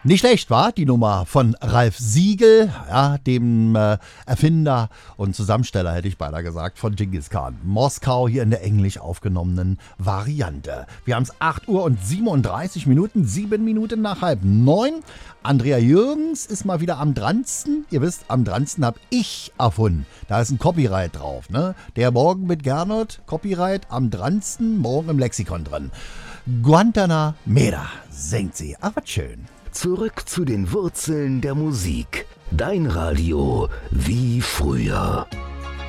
Nicht schlecht, war die Nummer von Ralf Siegel, ja, dem Erfinder und Zusammensteller, hätte ich beinahe gesagt, von Genghis Khan. Moskau hier in der englisch aufgenommenen Variante. Wir haben es 8 Uhr und 37 Minuten, 7 Minuten nach 8:30. Andrea Jürgens ist mal wieder am dransten. Ihr wisst, am dransten habe ich erfunden. Da ist ein Copyright drauf, ne? Der Morgen mit Gernot, Copyright am dransten, morgen im Lexikon drin. Guantanamera singt sie. Ach, was schön. Zurück zu den Wurzeln der Musik. Dein Radio wie früher.